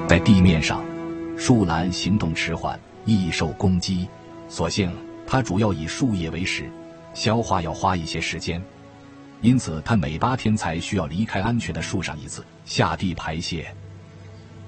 在地面上，树懒行动迟缓，易受攻击，所幸它主要以树叶为食，消化要花一些时间，因此它每8天才需要离开安全的树上一次，下地排泄。